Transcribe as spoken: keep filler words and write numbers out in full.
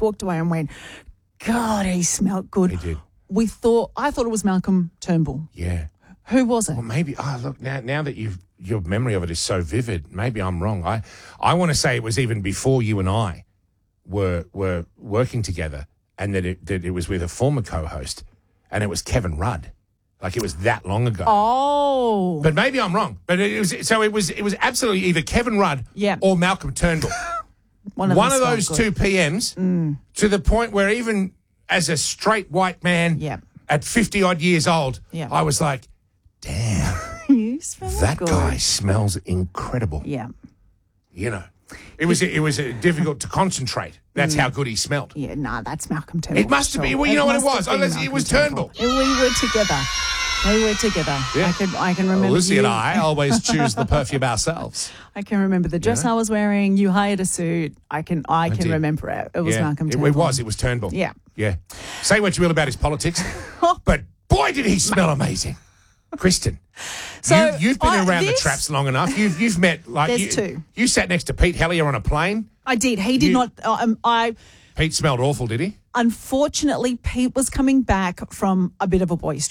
walked away and went, God, he smelled good. He did. We thought, I thought it was Malcolm Turnbull. Yeah. Who was it? Well, maybe, oh, look, now now that you've, your memory of it is so vivid, maybe I'm wrong. I, I want to say it was even before you and I were were working together, and that it, that it was with a former co-host, and it was Kevin Rudd. Like, it was that long ago. Oh. But maybe I'm wrong. But it was so it was it was absolutely either Kevin Rudd Yeah. or Malcolm Turnbull. One of, One them of those smelled two good. P Ms Mm. to the point where even as a straight white man Yeah. at fifty-odd years old, Yeah. I was like, damn, You smell that good. guy smells incredible. Yeah. You know, it was it was uh, difficult to concentrate. That's how good he smelled. Yeah, nah, that's Malcolm Turnbull. It must have Sure. been. Well, you know what it must was? have Oh, been let's- it Malcolm was Turnbull. We were together. We were together. Yeah. I can I can remember Lucy you. and I always choose the perfume ourselves. I can remember the dress I was wearing. You hired a suit. I can I, can did. remember it. It was Yeah, Malcolm it, Turnbull. it was. It was Turnbull. Yeah. Yeah. Say what you will about his politics, but boy, did he smell amazing. Kristen, So, you, you've been I- around this- the traps long enough. You've you've met like There's you, two. You sat next to Pete Hellier on a plane. I did. He did You- not. Um, I Pete smelled awful, did he? unfortunately Pete was coming back from a bit of a boys'